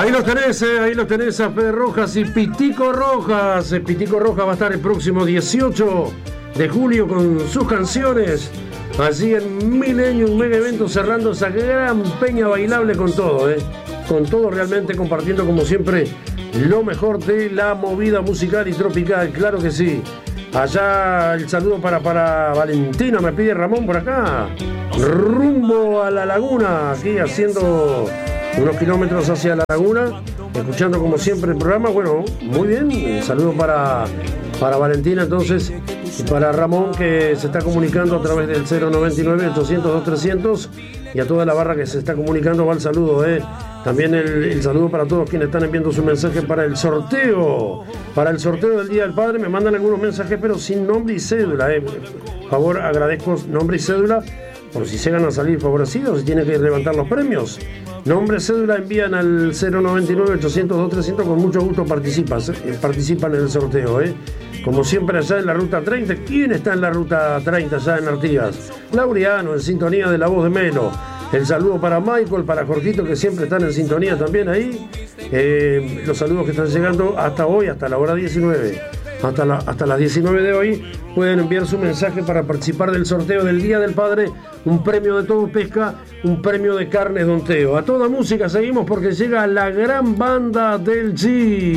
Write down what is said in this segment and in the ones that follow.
Ahí los tenés a Fede Rojas y Pitico Rojas. Pitico Rojas va a estar el próximo 18 de julio con sus canciones allí en Millennium Mega Evento, cerrando esa gran peña bailable con todo, con todo, realmente compartiendo como siempre lo mejor de la movida musical y tropical, claro que sí. Allá el saludo para Valentina, me pide Ramón por acá, rumbo a la laguna, aquí haciendo unos kilómetros hacia la laguna, escuchando como siempre el programa. Bueno, muy bien, un saludo para Valentina entonces, y para Ramón, que se está comunicando a través del 099-800-2300, y a toda la barra que se está comunicando va el saludo, También el saludo para todos quienes están enviando su mensaje para el sorteo del Día del Padre. Me mandan algunos mensajes pero sin nombre y cédula, Por favor, agradezco nombre y cédula por si llegan a salir favorecidos, si tienen que levantar los premios. Nombre, cédula, envían al 099-800-2300, con mucho gusto participan en el sorteo, Como siempre allá en la Ruta 30. ¿Quién está en la Ruta 30 allá en Artigas? Laureano, en sintonía de La Voz de Melo. El saludo para Michael, para Jorgito, que siempre están en sintonía también ahí. Los saludos que están llegando hasta hoy, hasta la hora 19. Hasta las 19 de hoy pueden enviar su mensaje para participar del sorteo del Día del Padre, un premio de Todo Pesca, un premio de carnes Don Teo. A toda música seguimos porque llega la gran banda del G.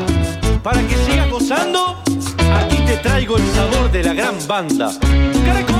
Para que sigas gozando, aquí te traigo el sabor de la gran banda. ¡Caracol!